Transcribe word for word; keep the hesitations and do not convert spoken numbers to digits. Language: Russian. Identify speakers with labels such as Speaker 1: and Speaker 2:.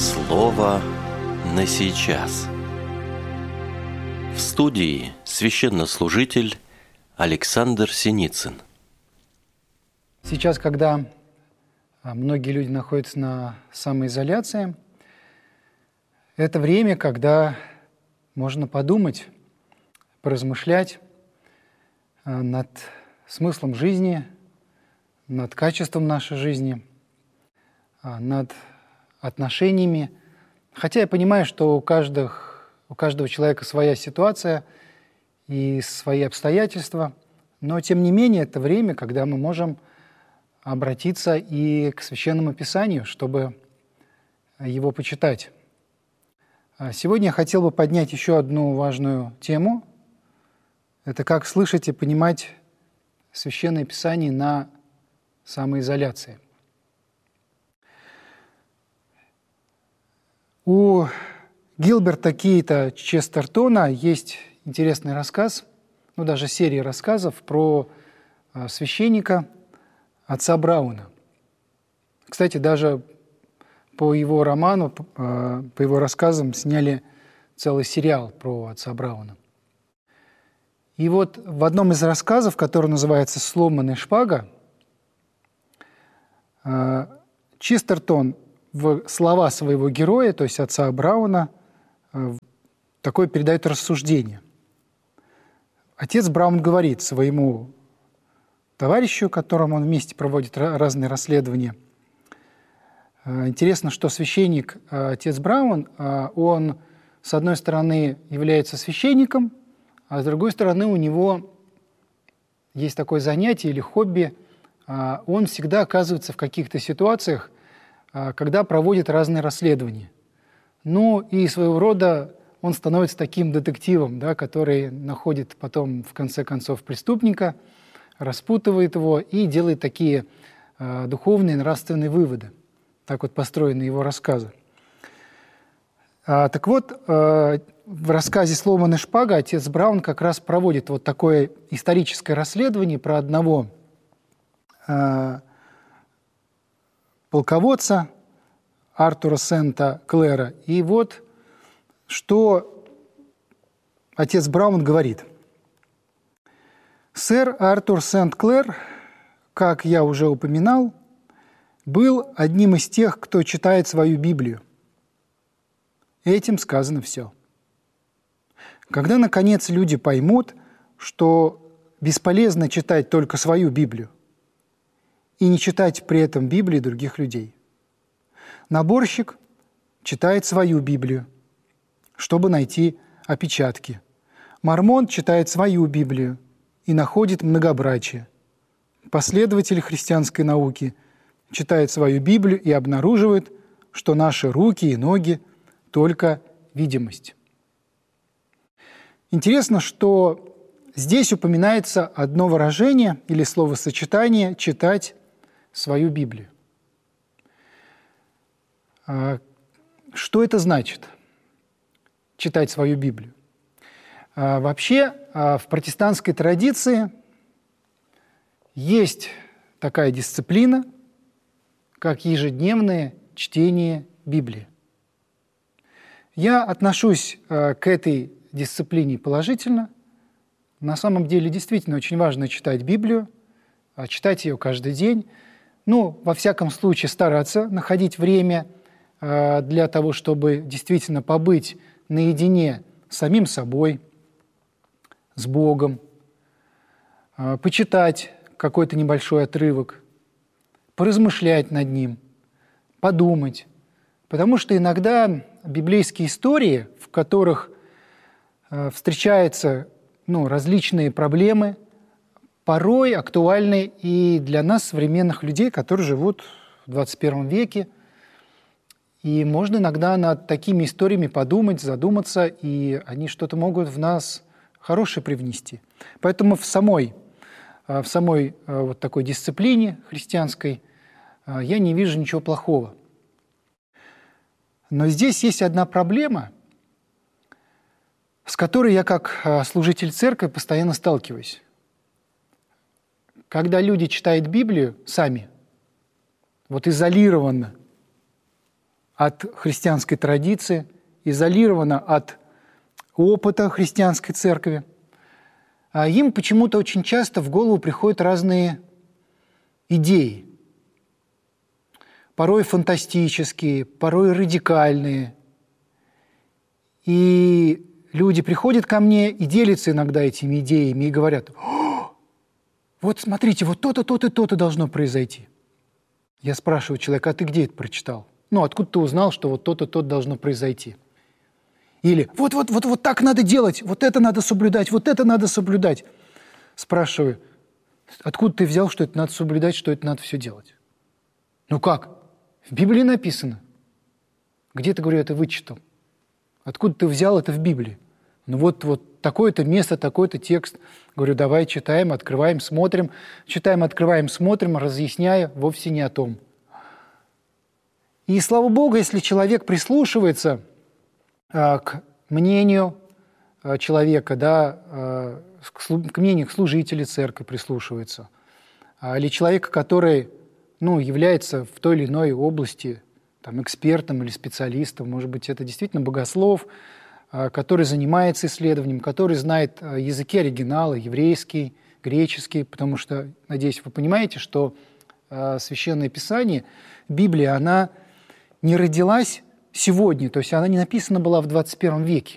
Speaker 1: Слово на сейчас. В студии священнослужитель Александр Синицын.
Speaker 2: Сейчас, когда многие люди находятся на самоизоляции, это время, когда можно подумать, поразмышлять над смыслом жизни, над качеством нашей жизни, над отношениями. Хотя я понимаю, что у, каждых, у каждого человека своя ситуация и свои обстоятельства, но тем не менее это время, когда мы можем обратиться и к Священному Писанию, чтобы его почитать. Сегодня я хотел бы поднять еще одну важную тему. Это как слышать и понимать Священное Писание на самоизоляции. У Гилберта Кейта Честертона есть интересный рассказ, ну даже серия рассказов про священника отца Брауна. Кстати, даже по его роману, по его рассказам сняли целый сериал про отца Брауна. И вот в одном из рассказов, который называется «Сломанная шпага», Честертон в слова своего героя, то есть отца Брауна, такое передает рассуждение. Отец Браун говорит своему товарищу, которому он вместе проводит разные расследования. Интересно, что священник, отец Браун, он, с одной стороны, является священником, а с другой стороны, у него есть такое занятие или хобби. Он всегда оказывается в каких-то ситуациях, когда проводит разные расследования. Ну и своего рода он становится таким детективом, да, который находит потом, в конце концов, преступника, распутывает его и делает такие э, духовные, нравственные выводы. Так вот построены его рассказы. А, так вот, э, в рассказе «Сломанная шпага» отец Браун как раз проводит вот такое историческое расследование про одного э, полководца Артура Сент-Клэра. И вот что отец Браун говорит. Сэр Артур Сент-Клэр, как я уже упоминал, был одним из тех, кто читает свою Библию. Этим сказано все. Когда, наконец, люди поймут, что бесполезно читать только свою Библию и не читать при этом Библии других людей. Наборщик читает свою Библию, чтобы найти опечатки. Мормон читает свою Библию и находит многобрачие. Последователь христианской науки читает свою Библию и обнаруживает, что наши руки и ноги – только видимость. Интересно, что здесь упоминается одно выражение или словосочетание «читать свою Библию». Что это значит? Читать свою Библию. Вообще, в протестантской традиции есть такая дисциплина, как ежедневное чтение Библии. Я отношусь к этой дисциплине положительно. На самом деле, действительно очень важно читать Библию, читать ее каждый день. Ну, во всяком случае, стараться находить время для того, чтобы действительно побыть наедине с самим собой, с Богом, почитать какой-то небольшой отрывок, поразмышлять над ним, подумать. Потому что иногда библейские истории, в которых встречаются ну, различные проблемы, порой актуальны и для нас, современных людей, которые живут в двадцать первом веке. И можно иногда над такими историями подумать, задуматься, и они что-то могут в нас хорошее привнести. Поэтому в самой, в самой вот такой дисциплине христианской я не вижу ничего плохого. Но здесь есть одна проблема, с которой я как служитель церкви постоянно сталкиваюсь. Когда люди читают Библию сами, вот изолированно от христианской традиции, изолировано от опыта христианской церкви. А им почему-то очень часто в голову приходят разные идеи. Порой фантастические, порой радикальные. И люди приходят ко мне и делятся иногда этими идеями и говорят: «О, вот смотрите, вот то-то, то-то, то-то должно произойти». Я спрашиваю человека: а ты где это прочитал? Ну, откуда ты узнал, что вот то-то, то-то должно произойти? Или вот-вот, вот, вот так надо делать, вот это надо соблюдать, вот это надо соблюдать. Спрашиваю: откуда ты взял, что это надо соблюдать, что это надо все делать? Ну как? В Библии написано. Где ты, говорю, это вычитал? Откуда ты взял это в Библии? Ну вот, вот такое-то место, такой-то текст. Говорю: давай читаем, открываем, смотрим. Читаем, открываем, смотрим, разъясняя, вовсе не о том. И слава Богу, если человек прислушивается а, к мнению а, человека, да, а, к, к мнению к служителю церкви прислушивается, а, или человека, который, ну, является в той или иной области там, экспертом или специалистом, может быть, это действительно богослов, который занимается исследованием, который знает языки оригинала, еврейский, греческий, потому что, надеюсь, вы понимаете, что Священное Писание, Библия, она не родилась сегодня, то есть она не написана была в двадцать первом веке.